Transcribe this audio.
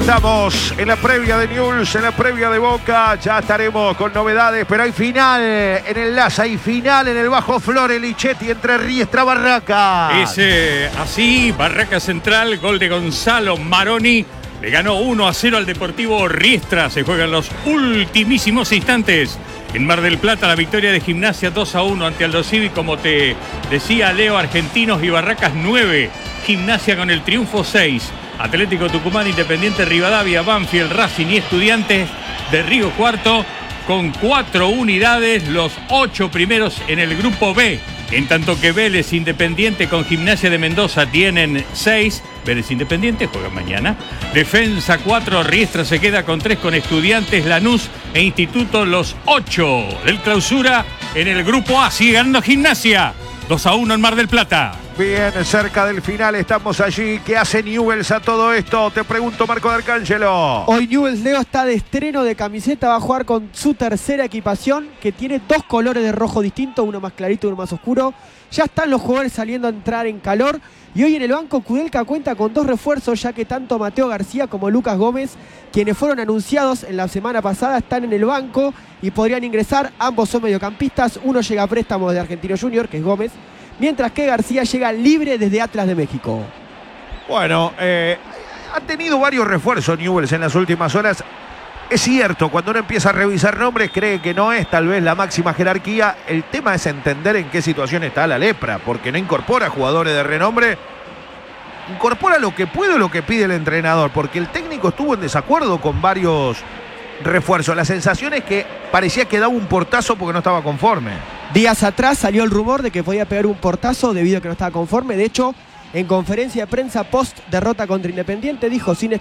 Estamos en la previa de Newell's, en la previa de Boca. Ya estaremos con novedades, pero hay final en el Laza y final en el Bajo Flores, Lichetti entre Riestra Barracas. Así, Barraca Central, gol de Gonzalo Maroni. Le ganó 1-0 al Deportivo Riestra. Se juegan los ultimísimos instantes. En Mar del Plata, la victoria de Gimnasia 2-1 ante Aldo Civi. Como te decía Leo, Argentinos y Barracas 9. Gimnasia con el triunfo 6. Atlético Tucumán, Independiente Rivadavia, Banfield, Racing y Estudiantes de Río Cuarto con 4 unidades, los 8 primeros en el grupo B. En tanto que Vélez, Independiente con Gimnasia de Mendoza tienen 6. Vélez Independiente juega mañana. Defensa 4, Riestra se queda con 3 con Estudiantes, Lanús e Instituto los 8 del Clausura en el grupo A. Sigue ganando Gimnasia 2-1 en Mar del Plata. Bien, cerca del final estamos allí. ¿Qué hace Newell's a todo esto? Te pregunto, Marco D'Arcangelo. Hoy Newell's, Leo, está de estreno de camiseta. Va a jugar con su tercera equipación, que tiene 2 colores de rojo distintos, uno más clarito y uno más oscuro. Ya están los jugadores saliendo a entrar en calor. Y hoy en el banco Kudelka cuenta con 2 refuerzos, ya que tanto Mateo García como Lucas Gómez, quienes fueron anunciados en la semana pasada, están en el banco y podrían ingresar. Ambos son mediocampistas. Uno llega a préstamo de Argentino Junior, que es Gómez, mientras que García llega libre desde Atlas de México. Bueno, ha tenido varios refuerzos Newell's en las últimas horas. Es cierto, cuando uno empieza a revisar nombres, cree que no es tal vez la máxima jerarquía. El tema es entender en qué situación está la lepra, porque no incorpora jugadores de renombre. Incorpora lo que puede o lo que pide el entrenador, porque el técnico estuvo en desacuerdo con varios refuerzos. La sensación es que parecía que daba un portazo porque no estaba conforme. Días atrás salió el rumor de que podía pegar un portazo debido a que no estaba conforme. De hecho, en conferencia de prensa post derrota contra Independiente dijo: sin